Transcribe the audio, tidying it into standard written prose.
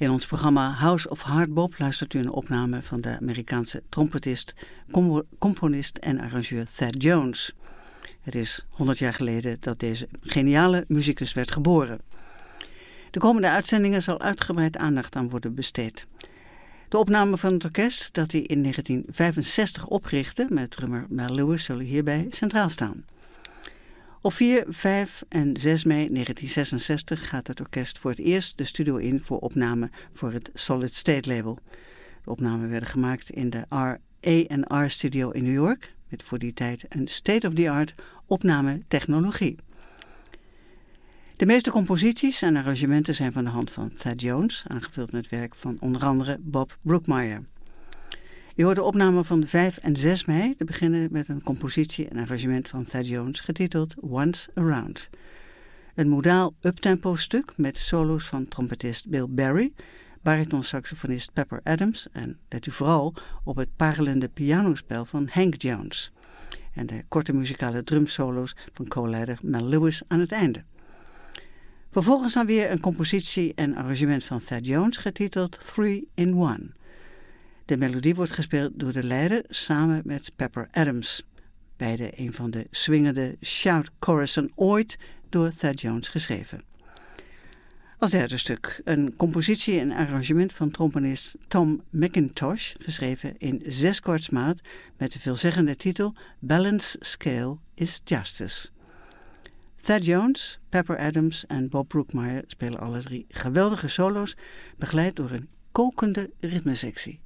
In ons programma House of Hardbop luistert u een opname van de Amerikaanse trompetist, componist en arrangeur Thad Jones. Het is 100 jaar geleden dat deze geniale muzikus werd geboren. De komende uitzendingen zal uitgebreid aandacht aan worden besteed. De opname van het orkest dat hij in 1965 oprichtte met drummer Mel Lewis zullen hierbij centraal staan. Op 4, 5 en 6 mei 1966 gaat het orkest voor het eerst de studio in voor opname voor het Solid State label. De opnamen werden gemaakt in de R&R studio in New York, met voor die tijd een state-of-the-art opnametechnologie. De meeste composities en arrangementen zijn van de hand van Thad Jones, aangevuld met werk van onder andere Bob Brookmeyer. Je hoort de opname van 5 en 6 mei, te beginnen met een compositie en arrangement van Thad Jones, getiteld Once Around. Een modaal uptempo stuk met solo's van trompetist Bill Berry, baritonsaxofonist Pepper Adams en let u vooral op het parelende pianospel van Hank Jones. En de korte muzikale drumsolo's van co-leider Mel Lewis aan het einde. Vervolgens dan weer een compositie en arrangement van Thad Jones, getiteld 3 in 1. De melodie wordt gespeeld door de leider samen met Pepper Adams. Beide een van de swingende shout chorussen ooit door Thad Jones geschreven. Als derde stuk een compositie en arrangement van trombonist Tom McIntosh, geschreven in 6 kwartsmaat met de veelzeggende titel Balance Scale is Justice. Thad Jones, Pepper Adams en Bob Brookmeyer spelen alle 3 geweldige solo's, begeleid door een kokende ritmesectie.